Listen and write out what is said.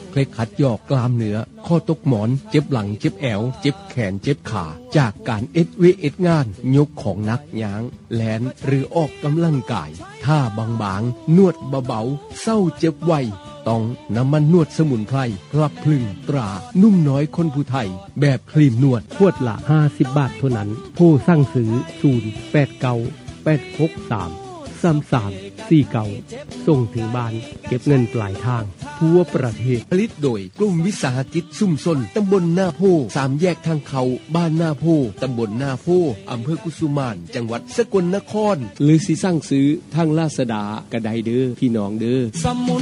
เคล็ดขัดยอกกล้ามเนื้อข้อตกหมอนเจ็บหลังเจ็บแอวเจ็บแขนเจ็บขาจากการเอ็ดงานยกของหนักย้างแลนหรือออกกำลังกายท่าบางๆนวดเบาๆเศร้าเจ็บไวต้องน้ำมันนวดสมุนไพรพลับพลึงตรานุ่มน้อยคนผู้ไทยแบบครีมนวดขวดละ50 บาทเท่านั้นโทรสั่งซื้อ089-863-3349ส่งถึงบ้านเก็บเงินปลายทางทั่วประเทศผลิตโดยกลุ่มวิสาหกิจชุมชนตำบลหน้าโพ3แยกทางเขาบ้านหน้าโพตำบลหน้าโพอำเภอกุสุมานจังหวัดสกลนครหรือสิสั่งซื้อทางลาซาด้าก็ได้เด้อพี่น้องเด้อ